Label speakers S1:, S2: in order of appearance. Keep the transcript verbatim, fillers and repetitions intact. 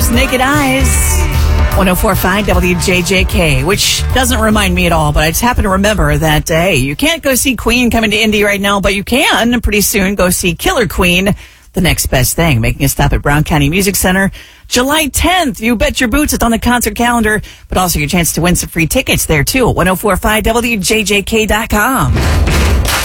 S1: was Naked Eyes. one oh four point five W J J K, which doesn't remind me at all, but I just happen to remember that, uh, hey, you can't go see Queen coming to Indy right now, but you can pretty soon go see Killer Queen, the next best thing, making a stop at Brown County Music Center. July tenth, you bet your boots, it's on the concert calendar, but also your chance to win some free tickets there, too, at ten forty-five W J J K dot com.